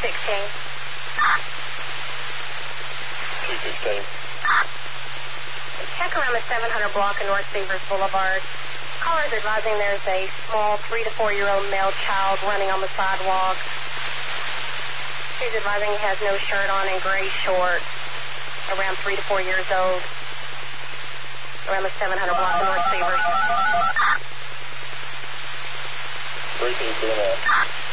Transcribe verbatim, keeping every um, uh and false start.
sixteen. two sixteen. Check around the seven hundred block of North Beavers Boulevard. Callers advising there's a small three to four year old male child running on the sidewalk. She's advising he has no shirt on and gray shorts. Around three to four years old. Around the seven hundred block of North Beavers. three two two and a half.